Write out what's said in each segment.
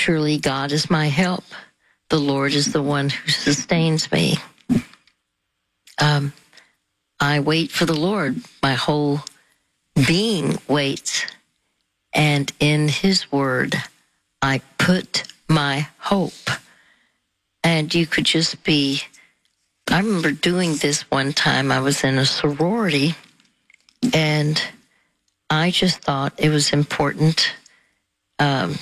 surely God is my help. The Lord is the one who sustains me. I wait for the Lord. My whole being waits. And in his word, I put my hope. And you could just be, I remember doing this one time. I was in a sorority, and I just thought it was important so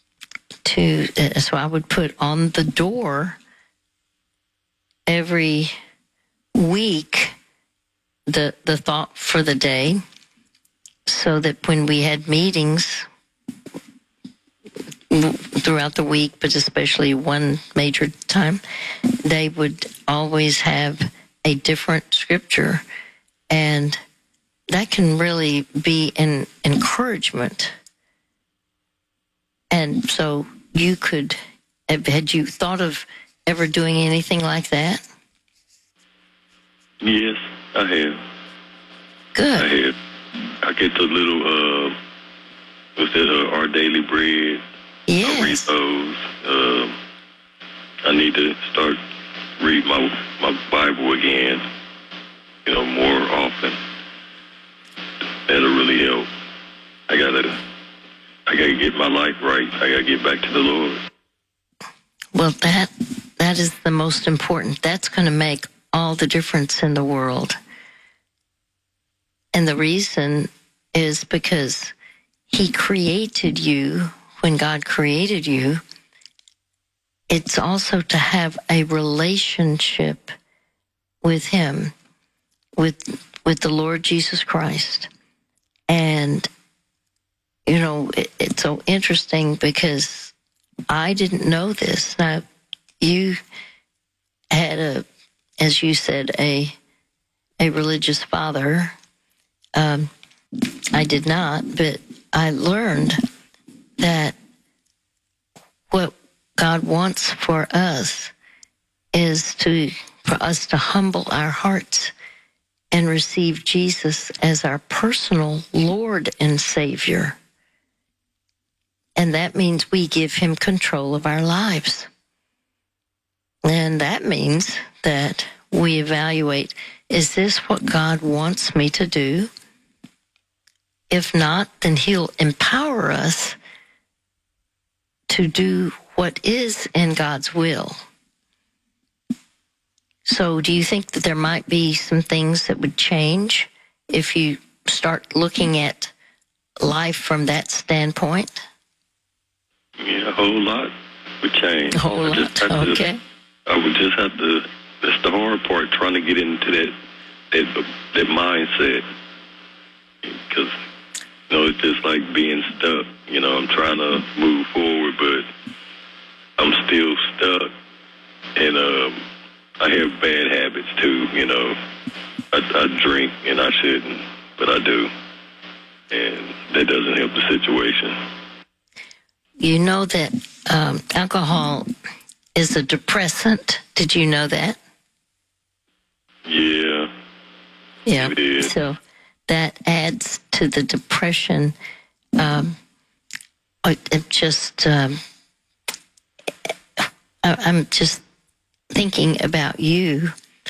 I would put on the door every week the thought for the day, so that when we had meetings throughout the week, but especially one major time, they would always have a different scripture, and that can really be an encouragement. And so you could, had you thought of ever doing anything like that? Yes, I have. Good. I have. I get the little, what's that, Our Daily Bread. Yes. I read those. I need to start read my Bible again, more often. That'll really help. I gotta get my life right. I gotta get back to the Lord. Well, that is the most important. That's going to make all the difference in the world. And the reason is because he created you. When God created you, it's also to have a relationship with him, with the Lord Jesus Christ. And, it's so interesting because I didn't know this. Now, you had as you said, a religious father. I did not, but I learned that what God wants for us is for us to humble our hearts and receive Jesus as our personal Lord and Savior. And that means we give him control of our lives. And that means that we evaluate, is this what God wants me to do? If not, then he'll empower us to do what is in God's will. So do you think that there might be some things that would change if you start looking at life from that standpoint? Yeah, a whole lot would change. A whole lot, okay. I would just have to, that's the hard part, trying to get into that mindset. Because, it's just like being stuck. I'm trying to move forward, but I'm still stuck. And I have bad habits too, I drink and I shouldn't, but I do. And that doesn't help the situation. You know that alcohol is a depressant. Did you know that? Yeah. Yeah. It is. So that adds to the depression. I'm just thinking about you.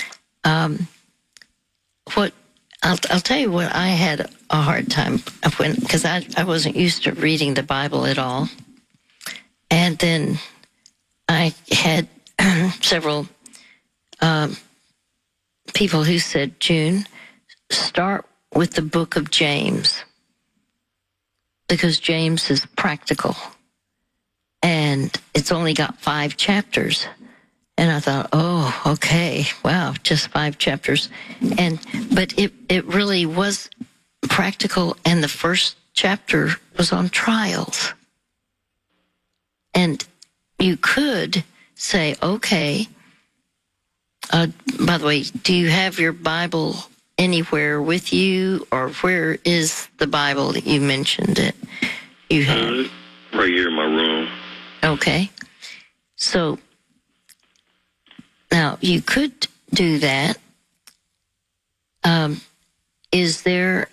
I'll tell you what I had a hard time because I wasn't used to reading the Bible at all. And then I had several people who said, June, start with the book of James, because James is practical. And it's only got 5 chapters. And I thought, oh, okay, wow, just 5 chapters. But it really was practical, and the first chapter was on trials. And you could say, okay, by the way, do you have your Bible anywhere with you, or where is the Bible that you mentioned it? You have right here in my room. Okay. So now you could do that. Is there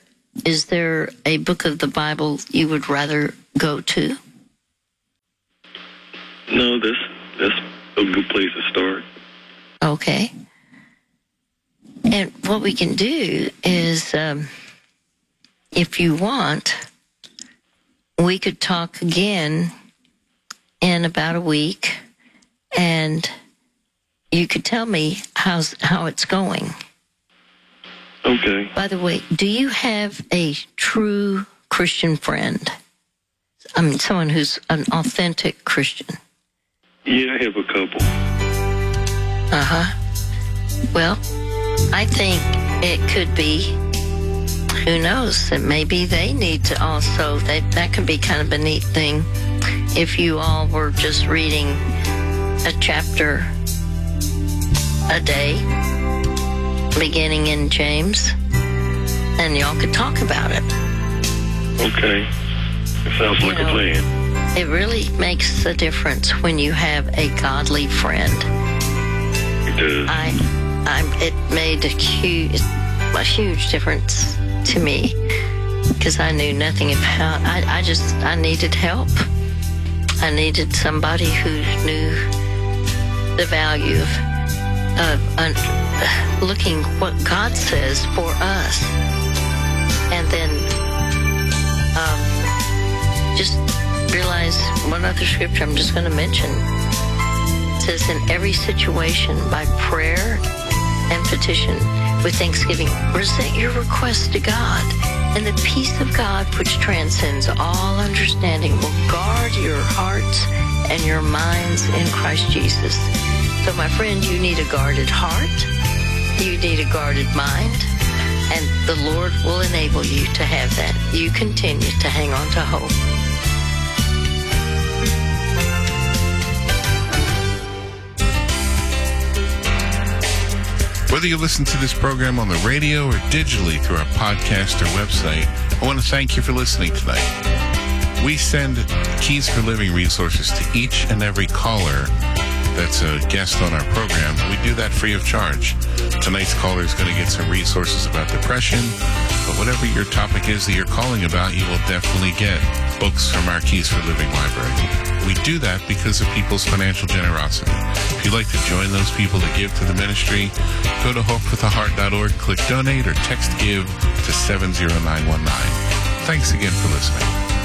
a book of the Bible you would rather go to? No, that's a good place to start. Okay. And what we can do is, if you want, we could talk again in about a week, and you could tell me how it's going. Okay. By the way, do you have a true Christian friend? I mean, someone who's an authentic Christian. Yeah, I have a couple. Well, I think it could be, who knows, that maybe they need to also, that could be kind of a neat thing if you all were just reading a chapter a day, beginning in James, and y'all could talk about it. Okay. It sounds like a plan. It really makes a difference when you have a godly friend. It does. It made a huge difference to me, because I knew nothing about. I needed help. I needed somebody who knew the value of looking what God says for us, and then just realize one other scripture I'm just going to mention. It says, in every situation, by prayer and petition, with thanksgiving, present your requests to God, and the peace of God, which transcends all understanding, will guard your hearts and your minds in Christ Jesus. So, my friend, you need a guarded heart, you need a guarded mind, and the Lord will enable you to have that. You continue to hang on to hope. Whether you listen to this program on the radio or digitally through our podcast or website, I want to thank you for listening tonight. We send Keys for Living resources to each and every caller that's a guest on our program. We do that free of charge. Tonight's caller is going to get some resources about depression, but whatever your topic is that you're calling about, you will definitely get books from our Keys for Living library. We do that because of people's financial generosity. If you'd like to join those people to give to the ministry, go to hopewithaheart.org, click donate, or text give to 70919. Thanks again for listening.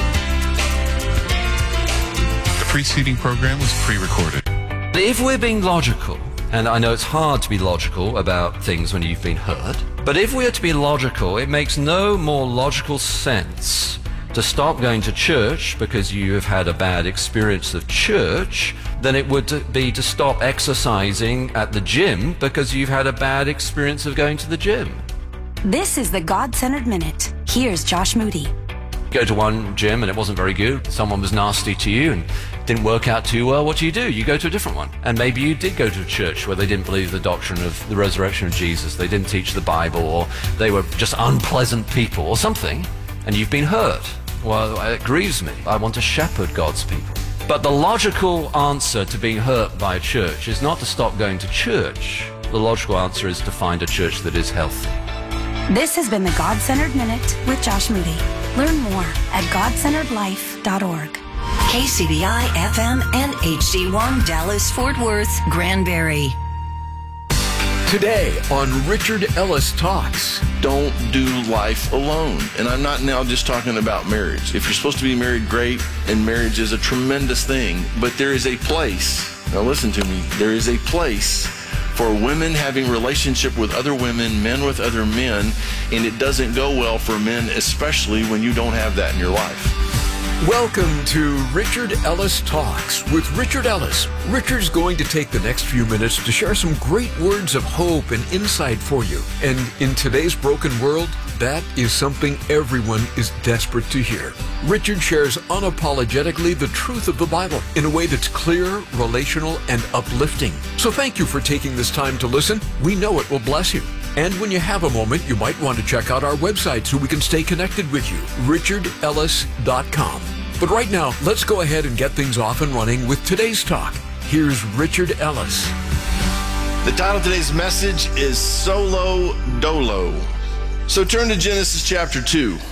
The preceding program was pre-recorded. If we're being logical, and I know it's hard to be logical about things when you've been hurt, but if we are to be logical, it makes no more logical sense to stop going to church because you have had a bad experience of church than it would be to stop exercising at the gym because you've had a bad experience of going to the gym. This is the God-Centered Minute. Here's Josh Moody. Go to one gym and it wasn't very good. Someone was nasty to you and didn't work out too well. What do? You go to a different one. And maybe you did go to a church where they didn't believe the doctrine of the resurrection of Jesus. They didn't teach the Bible, or they were just unpleasant people or something, and you've been hurt. Well, it grieves me. I want to shepherd God's people. But the logical answer to being hurt by a church is not to stop going to church. The logical answer is to find a church that is healthy. This has been the God-Centered Minute with Josh Moody. Learn more at godcenteredlife.org. KCBI FM and HD1 Dallas Fort Worth Granbury. Today on Richard Ellis Talks. Don't do life alone. And I'm not now just talking about marriage. If you're supposed to be married, great, and marriage is a tremendous thing, but there is a place, now listen to me, there is a place for women having relationship with other women, men with other men, and it doesn't go well for men, especially when you don't have that in your life. Welcome to Richard Ellis Talks with Richard Ellis. Richard's going to take the next few minutes to share some great words of hope and insight for you. And in today's broken world, that is something everyone is desperate to hear. Richard shares unapologetically the truth of the Bible in a way that's clear, relational, and uplifting. So thank you for taking this time to listen. We know it will bless you. And when you have a moment, you might want to check out our website so we can stay connected with you, richardellis.com. But right now, let's go ahead and get things off and running with today's talk. Here's Richard Ellis. The title of today's message is Solo Dolo. So turn to Genesis chapter 2.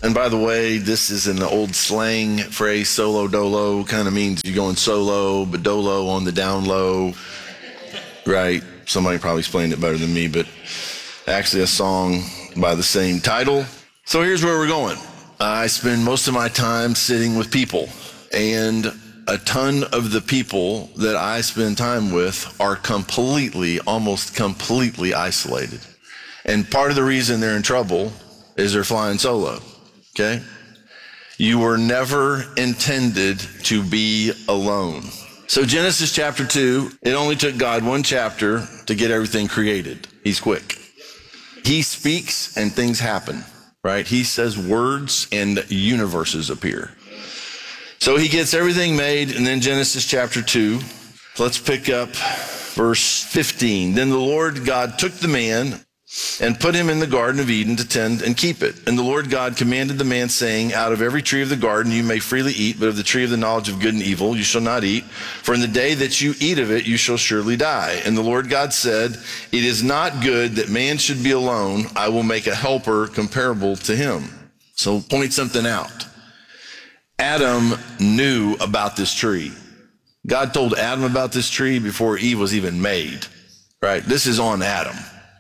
And by the way, this is an old slang phrase, solo dolo, kind of means you're going solo, but dolo on the down low, right? Somebody probably explained it better than me, but actually a song by the same title. So here's where we're going. I spend most of my time sitting with people, and a ton of the people that I spend time with are almost completely isolated. And part of the reason they're in trouble is they're flying solo, okay? You were never intended to be alone. So Genesis chapter 2, it only took God one chapter to get everything created. He's quick. He speaks and things happen, right? He says words and universes appear. So he gets everything made, and then Genesis chapter 2. Let's pick up verse 15. Then the Lord God took the man and put him in the Garden of Eden to tend and keep it. And the Lord God commanded the man, saying, out of every tree of the garden you may freely eat, but of the tree of the knowledge of good and evil you shall not eat. For in the day that you eat of it, you shall surely die. And the Lord God said, it is not good that man should be alone. I will make a helper comparable to him. So point something out. Adam knew about this tree. God told Adam about this tree before Eve was even made, right? This is on Adam.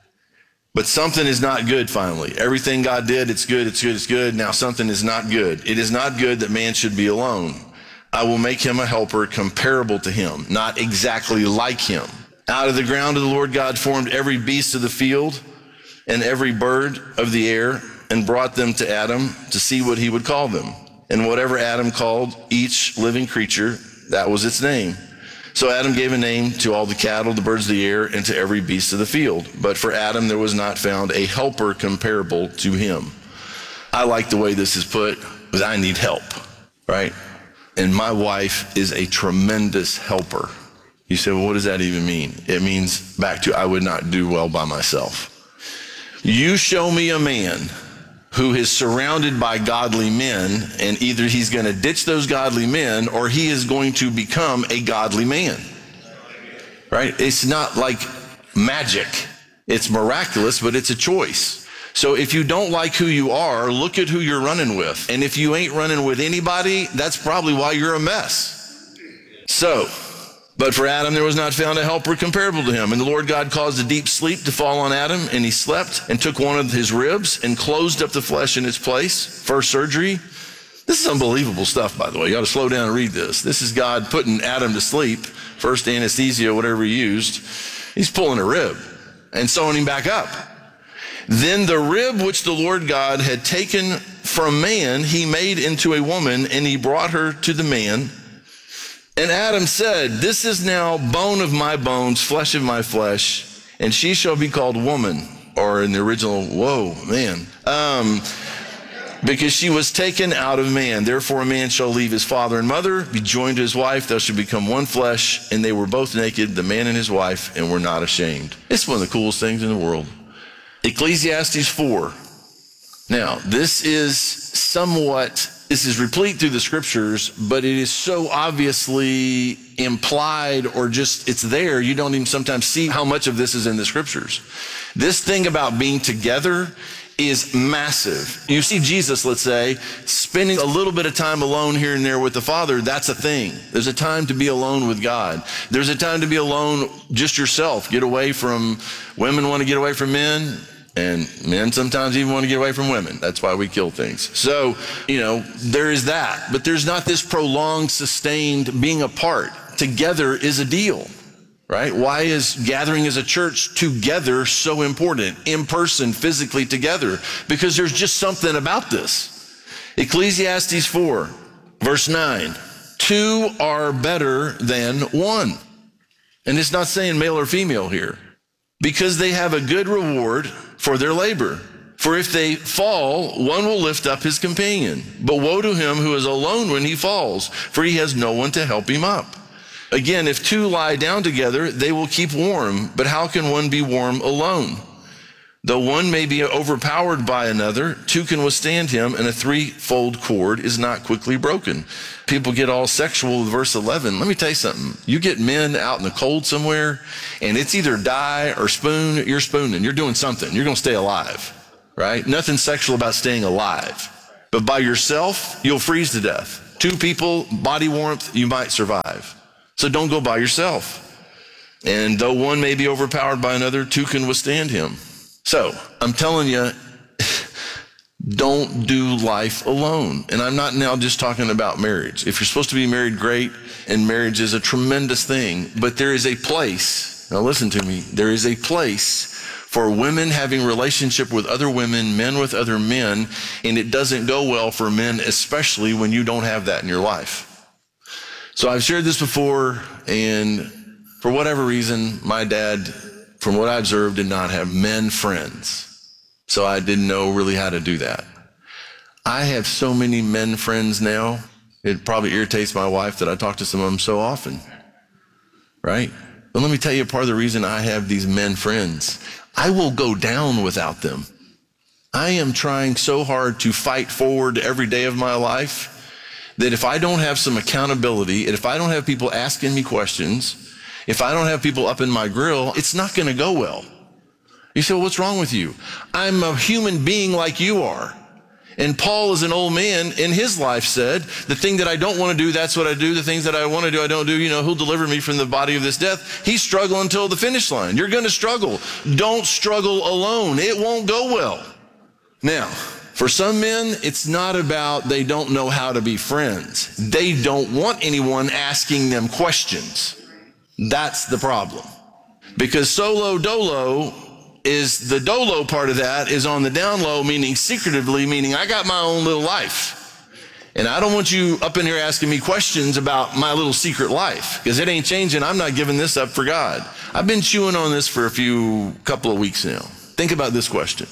But something is not good finally. Everything God did, it's good, it's good, it's good. Now something is not good. It is not good that man should be alone. I will make him a helper comparable to him, not exactly like him. Out of the ground of the Lord God formed every beast of the field and every bird of the air and brought them to Adam to see what he would call them. And whatever Adam called each living creature, that was its name. So Adam gave a name to all the cattle, the birds of the air, and to every beast of the field. But for Adam, there was not found a helper comparable to him. I like the way this is put, because I need help, right? And my wife is a tremendous helper. You say, well, what does that even mean? It means back to, I would not do well by myself. You show me a man who is surrounded by godly men, and either he's going to ditch those godly men or he is going to become a godly man, right? It's not like magic. It's miraculous, but it's a choice. So if you don't like who you are, look at who you're running with. And if you ain't running with anybody, that's probably why you're a mess. So, but for Adam, there was not found a helper comparable to him. And the Lord God caused a deep sleep to fall on Adam, and he slept and took one of his ribs and closed up the flesh in its place. First surgery. This is unbelievable stuff, by the way. You ought to slow down and read this. This is God putting Adam to sleep. First anesthesia, whatever he used. He's pulling a rib and sewing him back up. Then the rib which the Lord God had taken from man, he made into a woman, and he brought her to the man. And Adam said, this is now bone of my bones, flesh of my flesh, and she shall be called woman. Or in the original, whoa, man. Because she was taken out of man. Therefore a man shall leave his father and mother, be joined to his wife, thou shalt become one flesh. And they were both naked, the man and his wife, and were not ashamed. It's one of the coolest things in the world. Ecclesiastes 4. Now, this is replete through the scriptures, but it is so obviously implied or just it's there. You don't even sometimes see how much of this is in the scriptures. This thing about being together is massive. You see Jesus, let's say, spending a little bit of time alone here and there with the Father. That's a thing. There's a time to be alone with God. There's a time to be alone just yourself. Get away from, women want to get away from men. And men sometimes even want to get away from women. That's why we kill things. So, there is that. But there's not this prolonged, sustained being apart. Together is a deal, right? Why is gathering as a church together so important? In person, physically together. Because there's just something about this. Ecclesiastes 4, verse 9. 2 are better than 1. And it's not saying male or female here. Because they have a good reward for their labor. For if they fall, one will lift up his companion. But woe to him who is alone when he falls, for he has no one to help him up. Again, if 2 lie down together, they will keep warm. But how can one be warm alone? Though one may be overpowered by another, 2 can withstand him, and a 3-fold cord is not quickly broken. People get all sexual with verse 11. Let me tell you something. You get men out in the cold somewhere, and it's either die or spoon. You're spooning. You're doing something. You're going to stay alive, right? Nothing sexual about staying alive. But by yourself, you'll freeze to death. 2 people, body warmth, you might survive. So don't go by yourself. And though one may be overpowered by another, 2 can withstand him. So I'm telling you, don't do life alone. And I'm not now just talking about marriage. If you're supposed to be married, great. And marriage is a tremendous thing. But there is a place, now listen to me, there is a place for women having relationship with other women, men with other men, and it doesn't go well for men, especially when you don't have that in your life. So I've shared this before, and for whatever reason, my dad, from what I observed, did not have men friends. So I didn't know really how to do that. I have so many men friends now, it probably irritates my wife that I talk to some of them so often, right? But let me tell you part of the reason I have these men friends. I will go down without them. I am trying so hard to fight forward every day of my life that if I don't have some accountability, and if I don't have people asking me questions, if I don't have people up in my grill, it's not going to go well. You say, well, what's wrong with you? I'm a human being like you are. And Paul, as an old man in his life, said, the thing that I don't want to do, that's what I do. The things that I want to do, I don't do. You know, who'll deliver me from the body of this death? He's struggling until the finish line. You're going to struggle. Don't struggle alone. It won't go well. Now, for some men, it's not about they don't know how to be friends. They don't want anyone asking them questions. That's the problem. Because solo dolo is the dolo part of that is on the down low, meaning secretively, meaning I got my own little life. And I don't want you up in here asking me questions about my little secret life, because it ain't changing. I'm not giving this up for God. I've been chewing on this for a couple of weeks now. Think about this question.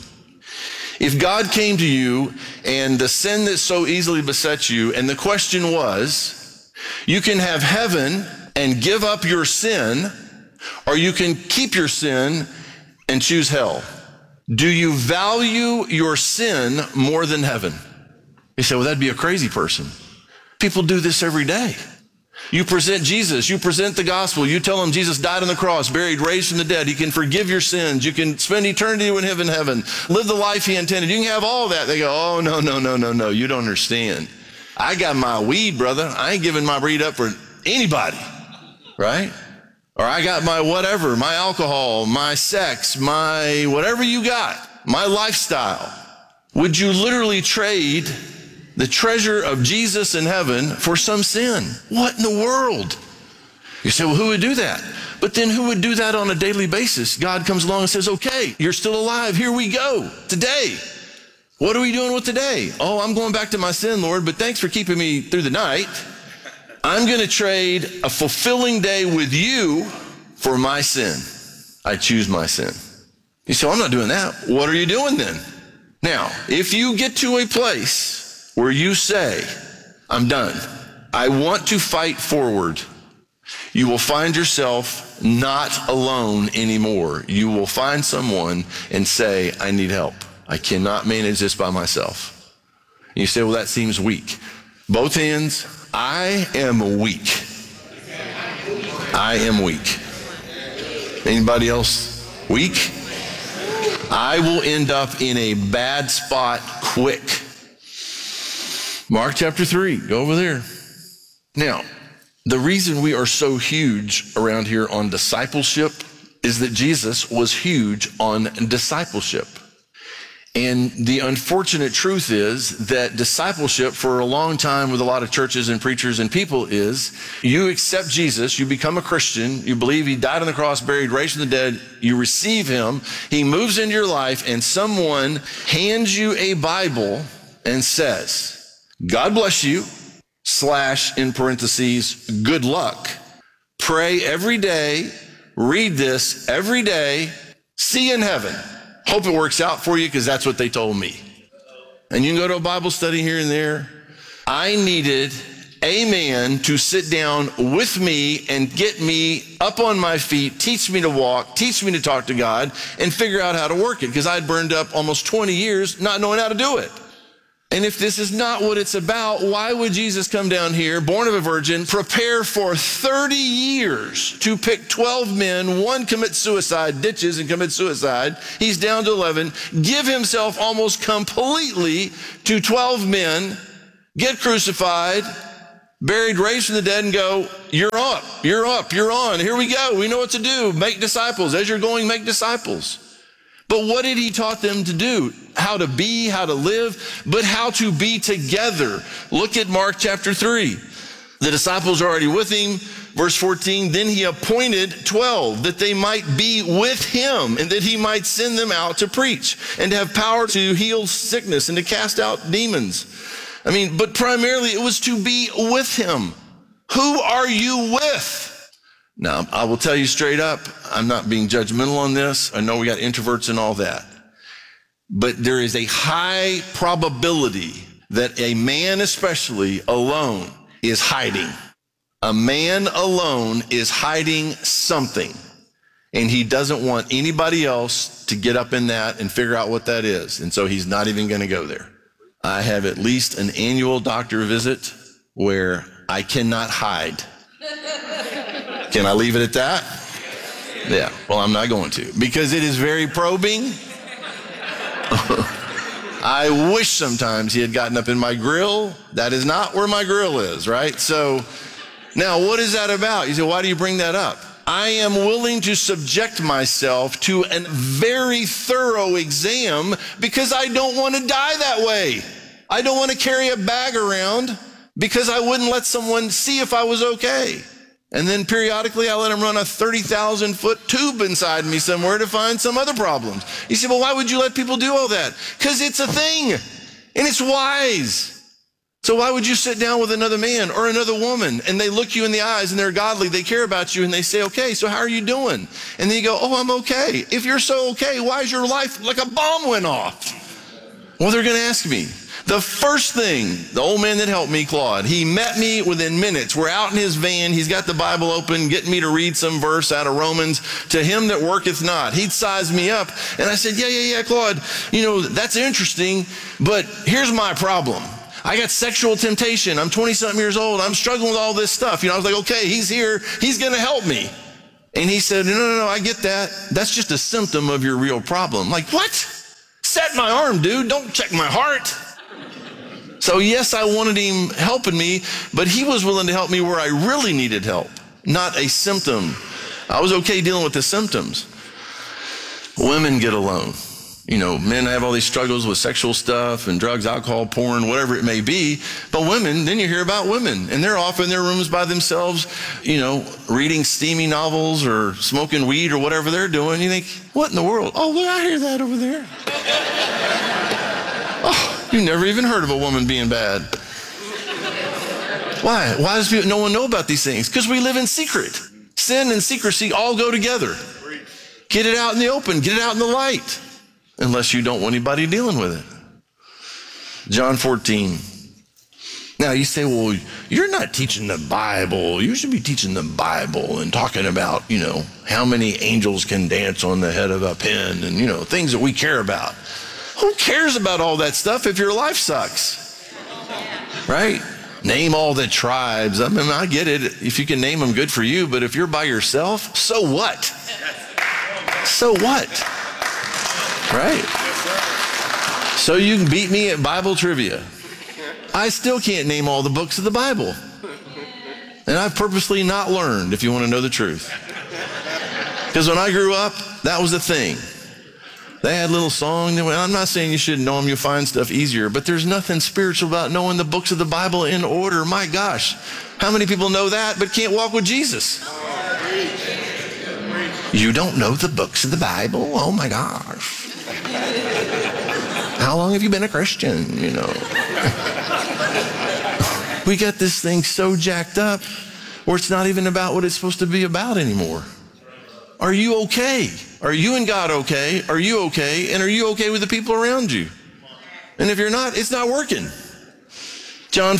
If God came to you and the sin that so easily besets you, and the question was, you can have heaven and give up your sin, or you can keep your sin and choose hell. Do you value your sin more than heaven? You say, well, that'd be a crazy person. People do this every day. You present Jesus, you present the gospel, you tell them Jesus died on the cross, buried, raised from the dead. He can forgive your sins. You can spend eternity with him in heaven, live the life he intended. You can have all that. They go, oh, no, you don't understand. I got my weed, brother. I ain't giving my weed up for anybody, right? Or I got my whatever, my alcohol, my sex, my whatever you got, my lifestyle. Would you literally trade the treasure of Jesus in heaven for some sin? What in the world? You say, well, who would do that? But then who would do that on a daily basis? God comes along and says, okay, you're still alive. Here we go. Today. What are we doing with today? Oh, I'm going back to my sin, Lord, but thanks for keeping me through the night. I'm going to trade a fulfilling day with you for my sin. I choose my sin. You say, well, I'm not doing that. What are you doing then? Now, if you get to a place where you say, I'm done, I want to fight forward, you will find yourself not alone anymore. You will find someone and say, I need help. I cannot manage this by myself. And you say, well, that seems weak. Both hands. I am weak. I am weak. Anybody else weak? I will end up in a bad spot quick. Mark chapter 3, go over there. Now, the reason we are so huge around here on discipleship is that Jesus was huge on discipleship. And the unfortunate truth is that discipleship for a long time with a lot of churches and preachers and people is you accept Jesus, you become a Christian, you believe he died on the cross, buried, raised from the dead, you receive him, he moves into your life, and someone hands you a Bible and says, God bless you, / in parentheses, good luck. Pray every day, read this every day, see you in heaven. Hope it works out for you because that's what they told me. And you can go to a Bible study here and there. I needed a man to sit down with me and get me up on my feet, teach me to walk, teach me to talk to God, and figure out how to work it because I'd burned up almost 20 years not knowing how to do it. And if this is not what it's about, why would Jesus come down here, born of a virgin, prepare for 30 years to pick 12 men, one commits suicide, ditches and commits suicide, he's down to 11, give himself almost completely to 12 men, get crucified, buried, raised from the dead, and go, you're up, you're on, here we go, we know what to do, make disciples. As you're going, make disciples. But what did he taught them to do? How to be, how to live, but how to be together. Look at Mark chapter 3. The disciples are already with him. Verse 14, then he appointed 12 that they might be with him and that he might send them out to preach and to have power to heal sickness and to cast out demons. But primarily it was to be with him. Who are you with? Now, I will tell you straight up, I'm not being judgmental on this. I know we got introverts and all that. But there is a high probability that a man especially alone is hiding. A man alone is hiding something. And he doesn't want anybody else to get up in that and figure out what that is. And so he's not even going to go there. I have at least an annual doctor visit where I cannot hide. Can I leave it at that? Yeah, well, I'm not going to, because it is very probing. I wish sometimes he had gotten up in my grill. That is not where my grill is, right? So now what is that about? You say, why do you bring that up? I am willing to subject myself to a very thorough exam because I don't want to die that way. I don't want to carry a bag around because I wouldn't let someone see if I was okay. And then periodically I let them run a 30,000-foot tube inside me somewhere to find some other problems. You say, well, why would you let people do all that? Because it's a thing, and it's wise. So why would you sit down with another man or another woman, and they look you in the eyes, and they're godly, they care about you, and they say, okay, so how are you doing? And then you go, oh, I'm okay. If you're so okay, why is your life like a bomb went off? Well, they're going to ask me. The first thing, the old man that helped me, Claude, he met me within minutes. We're out in his van. He's got the Bible open, getting me to read some verse out of Romans. To him that worketh not. He'd size me up. And I said, yeah, Claude, that's interesting, but here's my problem. I got sexual temptation. I'm 20-something years old. I'm struggling with all this stuff. I was like, okay, he's here. He's going to help me. And he said, no, I get that. That's just a symptom of your real problem. I'm like, what? Set my arm, dude. Don't check my heart. So yes, I wanted him helping me, but he was willing to help me where I really needed help, not a symptom. I was okay dealing with the symptoms. Women get alone. Men have all these struggles with sexual stuff and drugs, alcohol, porn, whatever it may be. But women, then you hear about women, and they're off in their rooms by themselves, reading steamy novels or smoking weed or whatever they're doing. You think, what in the world? Oh, look, I hear that over there. Oh, you never even heard of a woman being bad. Why? Why does no one know about these things? Because we live in secret. Sin and secrecy all go together. Get it out in the open. Get it out in the light. Unless you don't want anybody dealing with it. John 14. Now you say, well, you're not teaching the Bible. You should be teaching the Bible and talking about, how many angels can dance on the head of a pin and, things that we care about. Who cares about all that stuff if your life sucks? Right? Name all the tribes. I get it. If you can name them, good for you. But if you're by yourself, so what? So what? Right? So you can beat me at Bible trivia. I still can't name all the books of the Bible. And I've purposely not learned, if you want to know the truth. Because when I grew up, that was the thing. They had a little song. I'm not saying you shouldn't know them. You'll find stuff easier. But there's nothing spiritual about knowing the books of the Bible in order. My gosh. How many people know that but can't walk with Jesus? You don't know the books of the Bible? Oh, my gosh. How long have you been a Christian? We got this thing so jacked up where it's not even about what it's supposed to be about anymore. Are you okay? Are you and God okay? Are you okay? And are you okay with the people around you? And if you're not, it's not working. John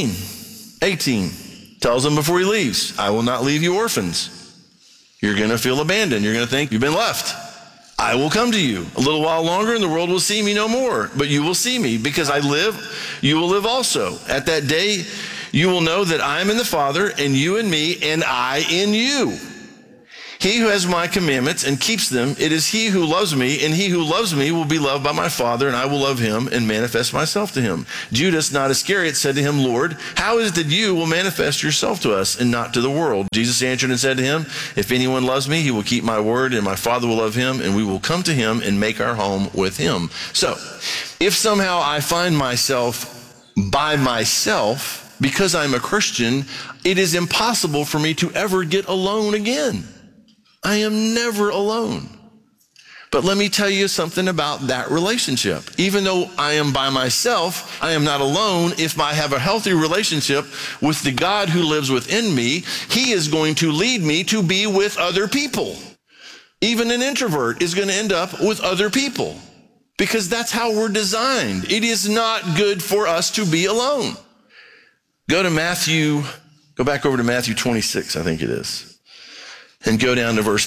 14:18 tells him before he leaves, I will not leave you orphans. You're going to feel abandoned. You're going to think you've been left. I will come to you. A little while longer and the world will see me no more. But you will see me. Because I live, you will live also. At that day, you will know that I am in the Father, and you in me, and I in you. He who has my commandments and keeps them, it is he who loves me, and he who loves me will be loved by my Father, and I will love him and manifest myself to him. Judas, not Iscariot, said to him, Lord, how is it that you will manifest yourself to us and not to the world? Jesus answered and said to him, if anyone loves me, he will keep my word, and my Father will love him, and we will come to him and make our home with him. So, if somehow I find myself by myself, because I'm a Christian, it is impossible for me to ever get alone again. I am never alone. But let me tell you something about that relationship. Even though I am by myself, I am not alone. If I have a healthy relationship with the God who lives within me, he is going to lead me to be with other people. Even an introvert is going to end up with other people because that's how we're designed. It is not good for us to be alone. Go back over to Matthew 26, I think it is. And go down to verse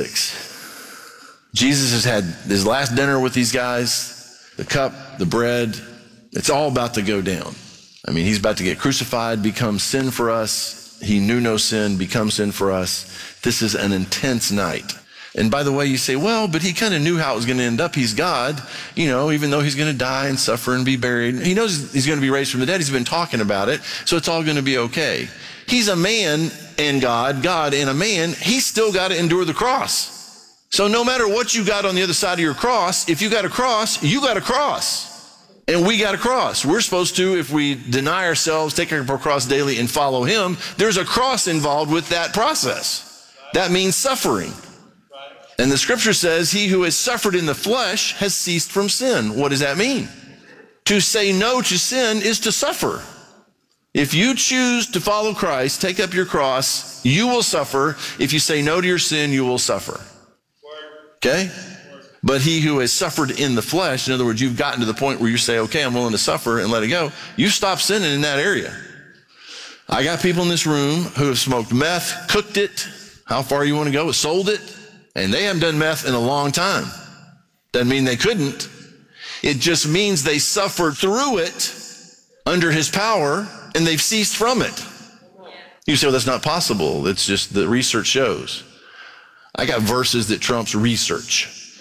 36. Jesus has had his last dinner with these guys, the cup, the bread. It's all about to go down. I mean, he's about to get crucified, become sin for us. He knew no sin, become sin for us. This is an intense night. And by the way, you say, well, but he kind of knew how it was going to end up. He's God, even though he's going to die and suffer and be buried. He knows he's going to be raised from the dead. He's been talking about it. So it's all going to be okay. He's a man and God and a man. He's still got to endure the cross. So no matter what you got on the other side of your cross, if you got a cross, you got a cross. And we got a cross. We're supposed to, if we deny ourselves, take our cross daily and follow him, there's a cross involved with that process. That means suffering. And the scripture says, he who has suffered in the flesh has ceased from sin. What does that mean? To say no to sin is to suffer. If you choose to follow Christ, take up your cross, you will suffer. If you say no to your sin, you will suffer. Okay? But he who has suffered in the flesh, in other words, you've gotten to the point where you say, okay, I'm willing to suffer and let it go. You stop sinning in that area. I got people in this room who have smoked meth, cooked it, how far you want to go, sold it, and they haven't done meth in a long time. Doesn't mean they couldn't. It just means they suffered through it under his power, and they've ceased from it. You say, well, that's not possible. It's just the research shows. I got verses that trumps research.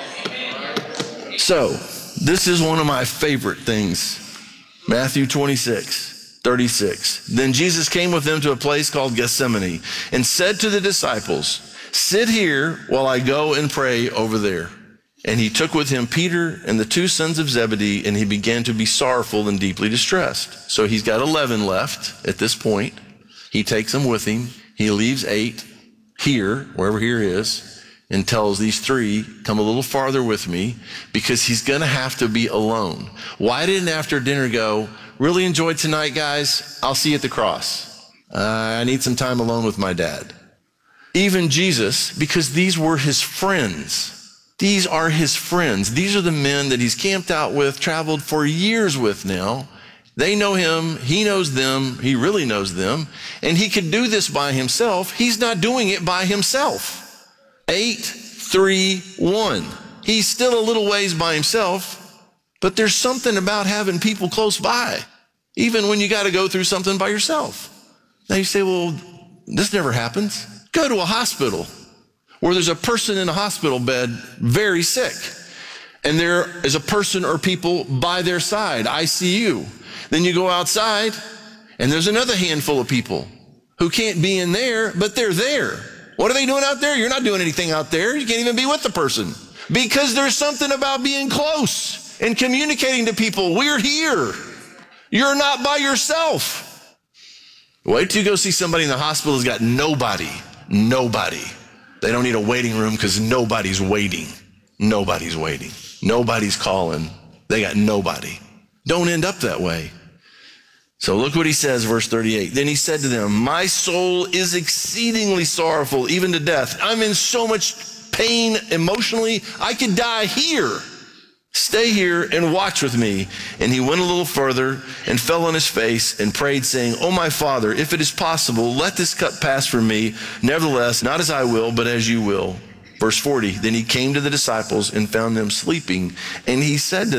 So, this is one of my favorite things. Matthew 26, 36. Then Jesus came with them to a place called Gethsemane and said to the disciples, sit here while I go and pray over there. And he took with him Peter and the two sons of Zebedee, and he began to be sorrowful and deeply distressed. So he's got 11 left at this point. He takes them with him. He leaves 8 here, wherever here is, and tells these 3, come a little farther with me, because he's going to have to be alone. Why didn't after dinner go, really enjoyed tonight, guys? I'll see you at the cross. I need some time alone with my dad. Even Jesus, because these were his friends. These are his friends. These are the men that he's camped out with, traveled for years with now. They know him. He knows them. He really knows them. And he could do this by himself. He's not doing it by himself. 8, 3, 1. He's still a little ways by himself, but there's something about having people close by, even when you got to go through something by yourself. Now you say, well, this never happens. Go to a hospital where there's a person in a hospital bed very sick, and there is a person or people by their side, ICU. Then you go outside, and there's another handful of people who can't be in there, but they're there. What are they doing out there? You're not doing anything out there. You can't even be with the person. Because there's something about being close and communicating to people. We're here. You're not by yourself. Wait till you go see somebody in the hospital who's got nobody. They don't need a waiting room because nobody's waiting. Nobody's waiting. Nobody's calling. They got nobody. Don't end up that way. So look what he says, verse 38. Then he said to them, my soul is exceedingly sorrowful, even to death. I'm in so much pain emotionally, I could die here. Stay here and watch with me. And he went a little further and fell on his face and prayed, saying, oh, my Father, if it is possible, let this cup pass from me. Nevertheless, not as I will, but as you will. Verse 40, then he came to the disciples and found them sleeping. And he said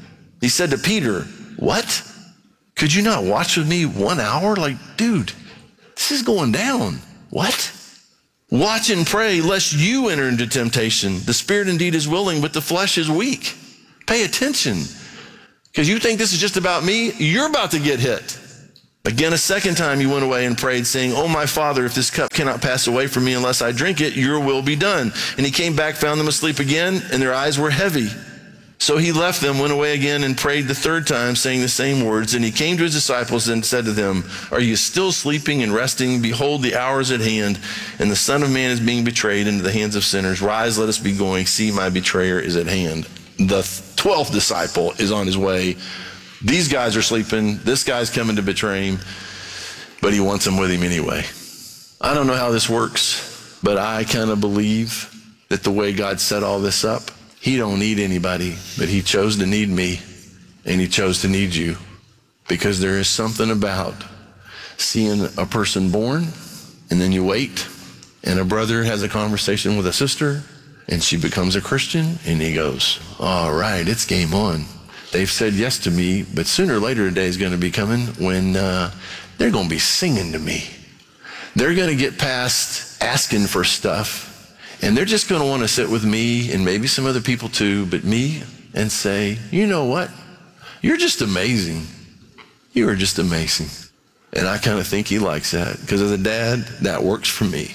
to Peter, what? Could you not watch with me 1 hour? Like, dude, this is going down. What? Watch and pray lest you enter into temptation. The spirit indeed is willing, but the flesh is weak. Pay attention. Because you think this is just about me, you're about to get hit. Again, a second time he went away and prayed, saying, oh, my Father, if this cup cannot pass away from me unless I drink it, your will be done. And he came back, found them asleep again, and their eyes were heavy. So he left them, went away again, and prayed the third time, saying the same words. And he came to his disciples and said to them, are you still sleeping and resting? Behold, the hour is at hand, and the Son of Man is being betrayed into the hands of sinners. Rise, let us be going. See, my betrayer is at hand. The 12th disciple is on his way. These guys are sleeping. This guy's coming to betray him, but he wants them with him anyway. I don't know how this works, but I kind of believe that the way God set all this up, he don't need anybody, but he chose to need me, and he chose to need you, because there is something about seeing a person born, and then you wait, and a brother has a conversation with a sister, and she becomes a Christian, and he goes, all right, it's game on. They've said yes to me, but sooner or later a day is going to be coming when they're going to be singing to me. They're going to get past asking for stuff, and they're just going to want to sit with me and maybe some other people too, but me, and say, you know what? You're just amazing. You are just amazing. And I kind of think he likes that, because as a dad, that works for me.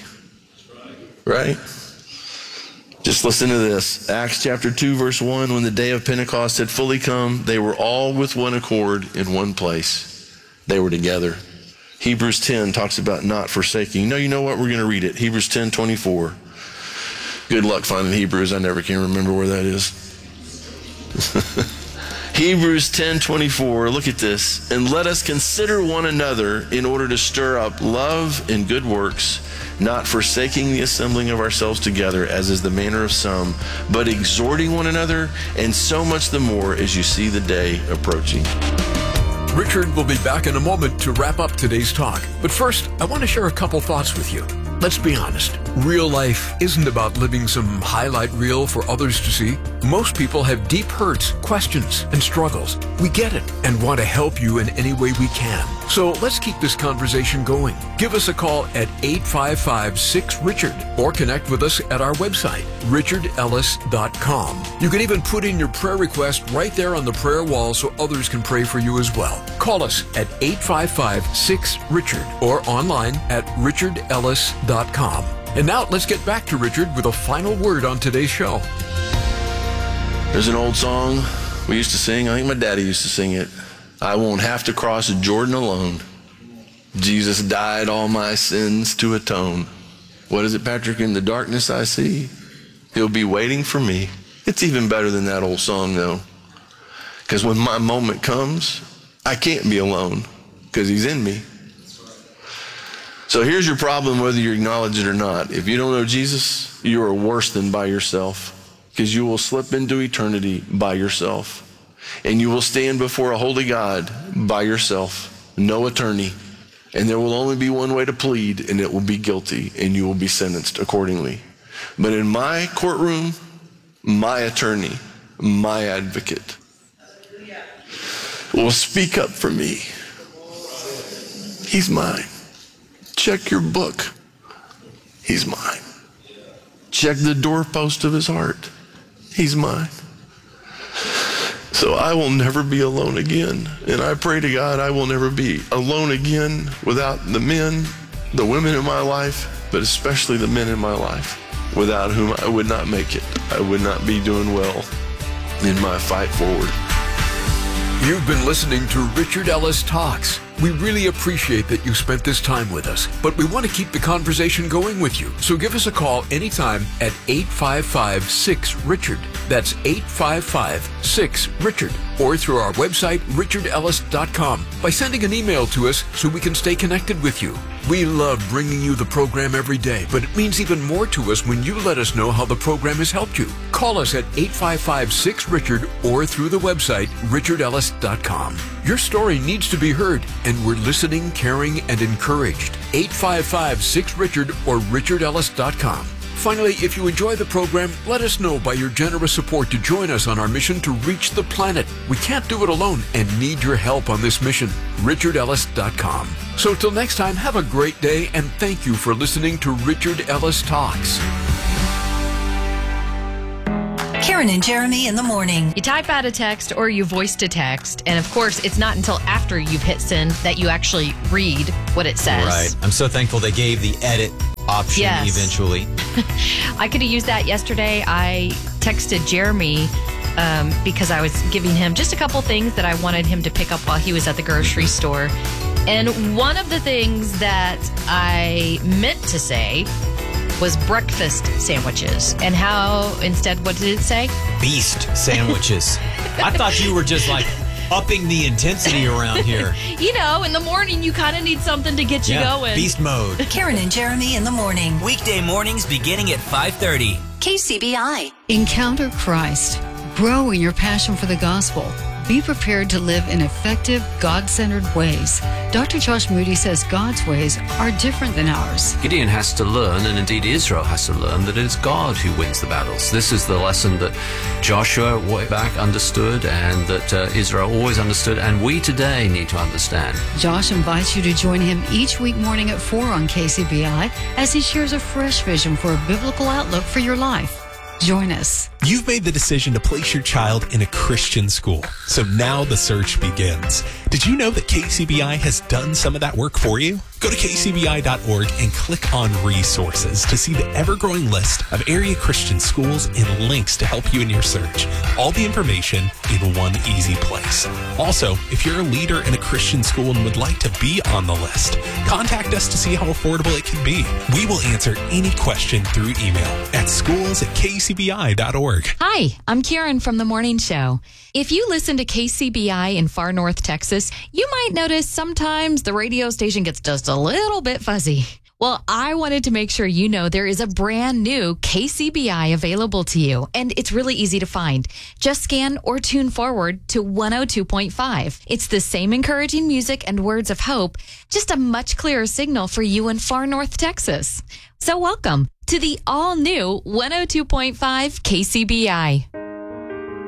Right? Just listen to this. Acts chapter 2, verse 1, when the day of Pentecost had fully come, they were all with one accord in one place. They were together. Hebrews 10 talks about not forsaking. No, you know what? We're going to read it. Hebrews 10:24. Good luck finding Hebrews. I never can remember where that is. Hebrews 10:24. Look at this. And let us consider one another in order to stir up love and good works, not forsaking the assembling of ourselves together, as is the manner of some, but exhorting one another, and so much the more as you see the day approaching. Richard will be back in a moment to wrap up today's talk. But first, I want to share a couple thoughts with you. Let's be honest. Real life isn't about living some highlight reel for others to see. Most people have deep hurts, questions, and struggles. We get it and want to help you in any way we can. So let's keep this conversation going. Give us a call at 855-6-RICHARD or connect with us at our website, richardellis.com. You can even put in your prayer request right there on the prayer wall so others can pray for you as well. Call us at 855-6-RICHARD or online at richardellis.com. And now let's get back to Richard with a final word on today's show. There's an old song we used to sing. I think my daddy used to sing it. I won't have to cross Jordan alone. Jesus died all my sins to atone. What is it, Patrick? In the darkness I see, he'll be waiting for me. It's even better than that old song, though. Because when my moment comes, I can't be alone because he's in me. So here's your problem, whether you acknowledge it or not. If you don't know Jesus, you are worse than by yourself, because you will slip into eternity by yourself. And you will stand before a holy God by yourself, no attorney. And there will only be one way to plead, and it will be guilty, and you will be sentenced accordingly. But in my courtroom, my attorney, my advocate will speak up for me. He's mine. Check your book. He's mine. Check the doorpost of his heart. He's mine. So I will never be alone again. And I pray to God I will never be alone again without the men, the women in my life, but especially the men in my life, without whom I would not make it. I would not be doing well in my fight forward. You've been listening to Richard Ellis Talks. We really appreciate that you spent this time with us, but we want to keep the conversation going with you. So give us a call anytime at 855-6-RICHARD. That's 855-6-RICHARD. Or through our website, richardellis.com, by sending an email to us so we can stay connected with you. We love bringing you the program every day, but it means even more to us when you let us know how the program has helped you. Call us at 855-6-RICHARD or through the website, richardellis.com. Your story needs to be heard, and we're listening, caring, and encouraged. 855-6-RICHARD or richardellis.com. Finally, if you enjoy the program, let us know by your generous support to join us on our mission to reach the planet. We can't do it alone and need your help on this mission. RichardEllis.com. So till next time, have a great day and thank you for listening to Richard Ellis Talks. Karen and Jeremy in the morning. You type out a text or you voice to text, and of course, it's not until after you've hit send that you actually read what it says. Right. I'm so thankful they gave the edit option eventually. I could have used that yesterday. I texted Jeremy because I was giving him just a couple things that I wanted him to pick up while he was at the grocery store. And one of the things that I meant to say was breakfast sandwiches. And how, instead, what did it say? Beast sandwiches. I thought you were just like upping the intensity around here. You know, in the morning, you kind of need something to get you going. Beast mode. Karen and Jeremy in the morning. Weekday mornings beginning at 5:30. KCBI. Encounter Christ. Grow in your passion for the gospel. Be prepared to live in effective, God-centered ways. Dr. Josh Moody says God's ways are different than ours. Gideon has to learn, and indeed Israel has to learn, that it is God who wins the battles. This is the lesson that Joshua way back understood, and that Israel always understood, and we today need to understand. Josh invites you to join him each week morning at 4 on KCBI as he shares a fresh vision for a biblical outlook for your life. Join us. You've made the decision to place your child in a Christian school, so now the search begins. Did you know that KCBI has done some of that work for you? Go to kcbi.org and click on resources to see the ever-growing list of area Christian schools and links to help you in your search. All the information in one easy place. Also, if you're a leader in a Christian school and would like to be on the list, contact us to see how affordable it can be. We will answer any question through email at schools@kcbi.org. Hi, I'm Karen from The Morning Show. If you listen to KCBI in far north Texas, you might notice sometimes the radio station gets just a little bit fuzzy. Well, I wanted to make sure you know there is a brand new KCBI available to you, and it's really easy to find. Just scan or tune forward to 102.5. It's the same encouraging music and words of hope, just a much clearer signal for you in far north Texas. So welcome to the all-new 102.5 KCBI.